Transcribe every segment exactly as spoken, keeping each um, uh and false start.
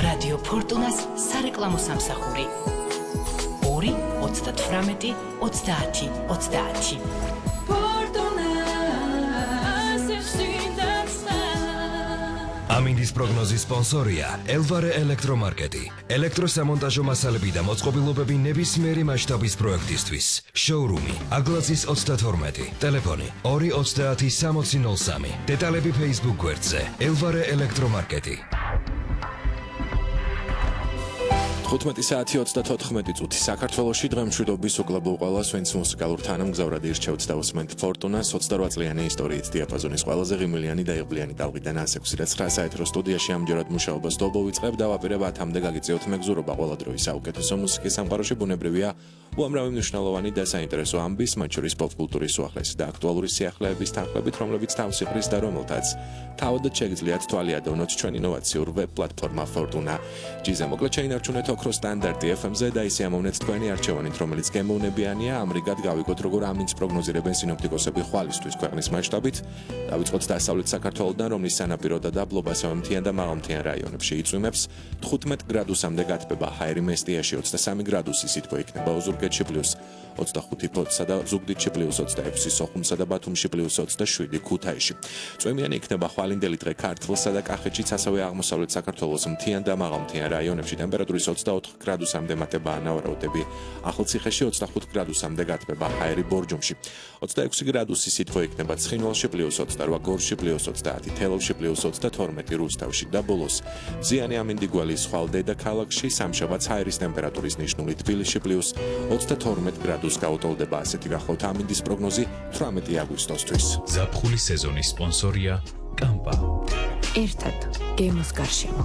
რადიო ფორტუნას სარეკლამო სამსახური ორი ოცდათვრამეტი ოცდაათი ოცდაათი. ამინდის პროგნოზის სპონსორია ელვარე ელექტრომარკეტი. ელექტროსამონტაჟო მასალები და მოწყობილობები ნებისმიერი მასშტაბის პროექტისთვის. შოურუმი აგლაძის ოცდათორმეტი. ტელეფონი ორი ოცდაათი სამოცი ნოლ სამი. დეტალები Facebook გვერდზე ელვარე ელექტრომარკეტი. თხუთმეტი საათი ოცდათოთხმეტი წუთი საქართველოში დღემშვიდობის უკლებო ყველას ვინც მუსიკალურ თანამგზავრად ირჩევთ და უსმენთ ფორტუნას ოცდარვა წლიანი ისტორიით დიაპაზონის ყველაზე ღიმილიანი და იღბლიანი ტალღიდან ას ექვსი და ცხრა საეთრო სტუდიაში ამჯერად მუშაობას დობოვიწყებ და ვაპირებ ათამდე გაგიწევთ მეგზურობა ყველა დროის საუკეთესო მუსიკის სამყაროში ბუნებრივია უამრავი მნიშვნელოვანი და საინტერესო ამბის, მათ შორის პოპ კულტურის უახლესი და აქტუალური სიახლეების თანხლებით, რომლებიც თავს იყრის და რომელთაც თავადაც შეგიძლიათ თვალი ადევნოთ ჩვენ ინოვაციურ ვებ პლატფორმა ფორტუნა. ჯიზე მოკლედ შეინარჩუნეთ ოქრო სტანდარტი ეფ ემ-ზე და ისე ამოვნეთ თქვენი არჩევანით, რომელიც გემოვნებიანია, ამრიგად გავიგოთ როგორ ამინდს პროგნოზირებენ სინოპტიკოსები ხვალისთვის ქვეყნის მასშტაბით. დავიწყოთ დასავლეთ საქართველოდან, რომლის სანაპირო და დაბლობასავე მთიან და მაღალმთიან რაიონებში იწვიმებს თხუთმეტ გრადუსამდე გათბება, ჰაერი მესტიაში ოცდასამი გრადუსი სითბო იქნება, ოზურგეთში პლუს ოცდახუთი ფოთსა და ზუგდიდში პლუს ოცდაექვსი, სოხუმსა და ბათუმში პლუს ოცდაშვიდი, ქუთაისში. წვიმიანი იქნება ხვალინდელი დღე ქართლსა და კახეთშიც, ასევე აღმოსავლეთ საქართველოს მთიან და მაღალმთიან რაიონებში ტემპერატურის ოცდაოთხ გრადუსამდე მატებაა ნავარაუდები. ახალციხეში ოცდახუთ გრადუსამდე გათბება, ჰაერი ბორჯომში. ოცდაექვსი გრადუსი სითბო იქნება ცხინვალში პლუს ოცდარვა, გორში პლუს ოცდაათი, თელავში პლუს ოცდათორმეტი, რუსთავში და ბოლოს ზიანი ამინდი გველის ხვალ დედაქალაქში სამშაბათს ჰაერის ტემპერატურის ნიშნული თბილისში პლუს ოცდათორმეტ გრადუსს გაუტოლდება. ასეთი გახლავთ ამინდის პროგნოზი თვრამეტი აგვისტოსთვის. ზაფხულის სეზონის სპონსორია კამპა. ერთად გემოს გარშემო.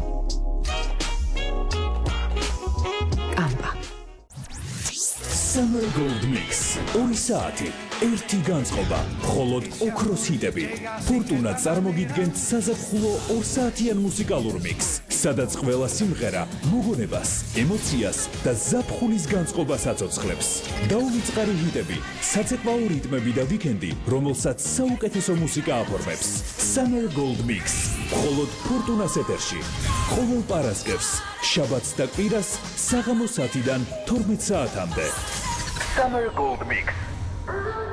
კამპა. Summer Gold Mix. ორი საათი, ერთი განწყობა, მხოლოდ ოქროს ჰიტები. ფორტუნა წარმოგიდგენთ საზაფხულო ორ საათიან მუსიკალურ მიქსს, სადაც ყველა სიმღერა მოგონებას, ემოციას და ზაფხულის განწყობას აცოცხლებს. დაუვიწყარი ჰიტები, საცეკვაო რიტმები და ვიკენდი, რომელსაც საუკეთესო მუსიკა აფორმებს. Summer Gold Mix. მხოლოდ ფორტუნას ეთერში. ყოველ პარასკევს, შაბათს და კვირას საღამო საათიდან თორმეტ საათამდე. Summer Gold Mix.